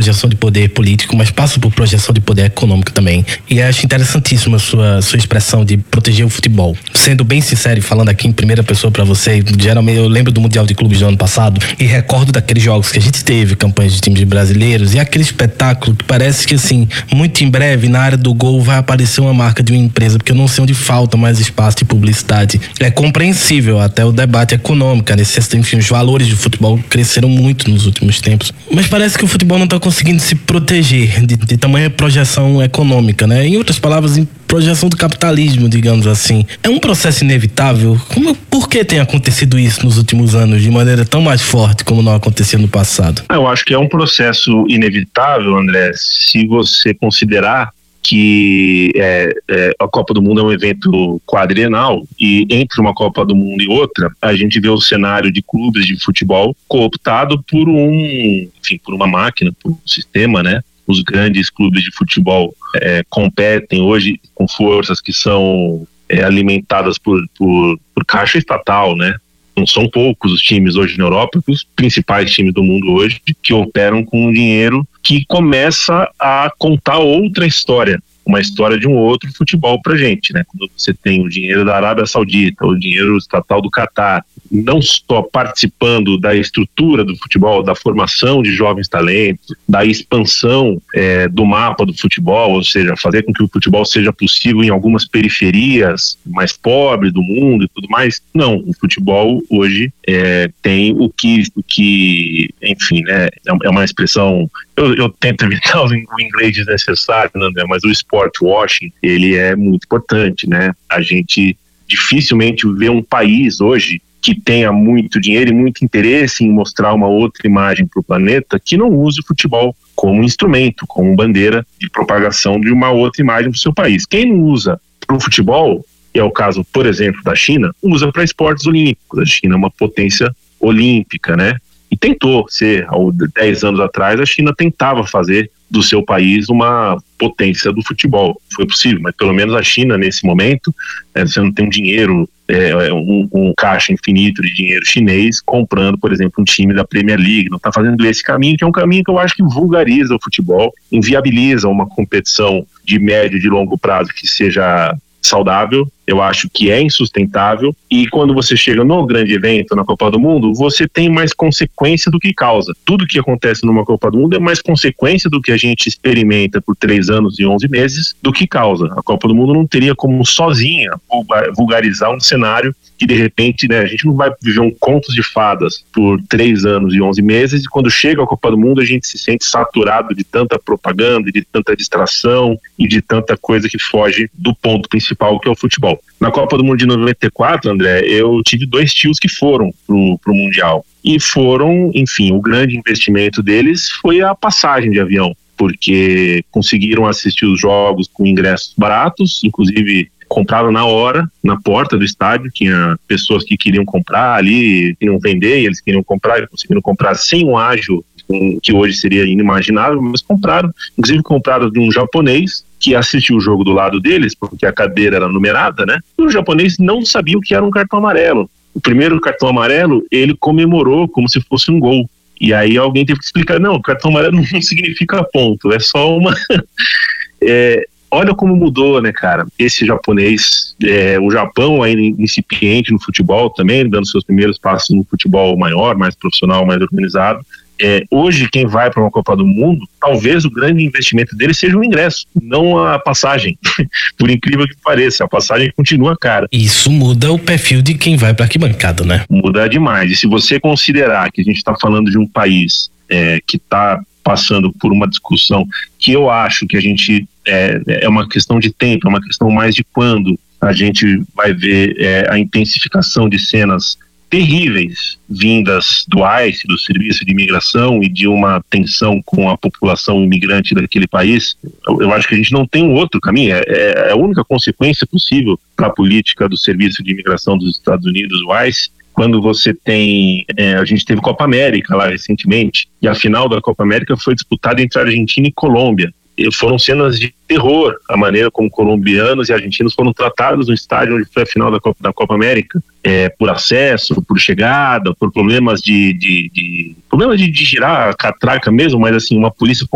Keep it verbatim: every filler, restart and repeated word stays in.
projeção de poder político, mas passa por projeção de poder econômico também. E acho interessantíssima a sua, sua expressão de proteger o futebol. Sendo bem sincero e falando aqui em primeira pessoa para você, geralmente eu lembro do Mundial de Clubes do ano passado e recordo daqueles jogos que a gente teve, campanhas de times brasileiros, e aquele espetáculo que parece que assim, muito em breve na área do gol vai aparecer uma marca de uma empresa, porque eu não sei onde falta mais espaço de publicidade. É compreensível até o debate econômico, necessita, enfim, os valores do futebol cresceram muito nos últimos tempos, mas parece que o futebol não está conseguindo se proteger de, de tamanha projeção econômica, né? Em outras palavras, em projeção do capitalismo, digamos assim. É um processo inevitável? Como, por que tem acontecido isso nos últimos anos de maneira tão mais forte como não acontecia no passado? Eu acho que é um processo inevitável, André, se você considerar que é, é, a Copa do Mundo é um evento quadrienal e entre uma Copa do Mundo e outra, a gente vê o cenário de clubes de futebol cooptado por um, enfim, por uma máquina, por um sistema, né? Os grandes clubes de futebol é, competem hoje com forças que são é, alimentadas por, por, por caixa estatal, né? Não são poucos os times hoje na Europa, os principais times do mundo hoje, que operam com um dinheiro que começa a contar outra história, uma história de um outro futebol pra gente, né? Quando você tem o dinheiro da Arábia Saudita, o dinheiro estatal do Catar, não só participando da estrutura do futebol, da formação de jovens talentos, da expansão é, do mapa do futebol, ou seja, fazer com que o futebol seja possível em algumas periferias mais pobres do mundo e tudo mais. Não, o futebol hoje é, tem o que, o que, enfim, né, é uma expressão, eu, eu tento evitar o inglês desnecessário, né, mas o sport washing, ele é muito importante, né? A gente dificilmente vê um país hoje que tenha muito dinheiro e muito interesse em mostrar uma outra imagem para o planeta que não use o futebol como instrumento, como bandeira de propagação de uma outra imagem para o seu país. Quem não usa para o futebol, que é o caso, por exemplo, da China, usa para esportes olímpicos. A China é uma potência olímpica, né? E tentou ser, há dez anos atrás, a China tentava fazer do seu país uma potência do futebol. Foi possível, mas pelo menos a China, nesse momento, é, você não tem um dinheiro, é, um, um caixa infinito de dinheiro chinês comprando, por exemplo, um time da Premier League. Não está fazendo esse caminho, que é um caminho que eu acho que vulgariza o futebol, inviabiliza uma competição de médio e de longo prazo que seja saudável. Eu acho que é insustentável, e quando você chega no grande evento, na Copa do Mundo, você tem mais consequência do que causa. Tudo que acontece numa Copa do Mundo é mais consequência do que a gente experimenta por três anos e onze meses do que causa. A Copa do Mundo não teria como sozinha vulgarizar um cenário que de repente, né, a gente não vai viver um contos de fadas por três anos e onze meses, e quando chega a Copa do Mundo a gente se sente saturado de tanta propaganda, de tanta distração e de tanta coisa que foge do ponto principal, que é o futebol. Na Copa do Mundo de noventa e quatro, André, eu tive dois tios que foram pro, pro Mundial. E foram, enfim, o grande investimento deles foi a passagem de avião, porque conseguiram assistir os jogos com ingressos baratos, inclusive compraram na hora, na porta do estádio. Tinha pessoas que queriam comprar ali, queriam vender, e eles queriam comprar, e conseguiram comprar sem um ágio, que hoje seria inimaginável, mas compraram, inclusive compraram de um japonês que assistiu o jogo do lado deles, porque a cadeira era numerada, né? E o japonês não sabia o que era um cartão amarelo. O primeiro cartão amarelo, ele comemorou como se fosse um gol. E aí alguém teve que explicar, não, o cartão amarelo não significa ponto, é só uma... é, olha como mudou, né, cara? Esse japonês, é, o Japão ainda incipiente no futebol também, dando seus primeiros passos no futebol maior, mais profissional, mais organizado. É, hoje, quem vai para uma Copa do Mundo, talvez o grande investimento dele seja o ingresso, não a passagem. Por incrível que pareça, a passagem continua cara. Isso muda o perfil de quem vai para a arquibancada, né? Muda demais. E se você considerar que a gente está falando de um país é, que está passando por uma discussão que eu acho que a gente é, é uma questão de tempo, é uma questão mais de quando a gente vai ver é, a intensificação de cenas terríveis vindas do ICE, do Serviço de Imigração, e de uma tensão com a população imigrante daquele país. Eu, eu acho que a gente não tem um outro caminho, é, é a única consequência possível para a política do Serviço de Imigração dos Estados Unidos, o ICE. Quando você tem, é, a gente teve Copa América lá recentemente, e a final da Copa América foi disputada entre Argentina e Colômbia. E foram cenas de terror, a maneira como colombianos e argentinos foram tratados no estádio onde foi a final da Copa, da Copa América, é, por acesso, por chegada, por problemas de, de, de problemas de, de girar a catraca mesmo, mas assim, uma polícia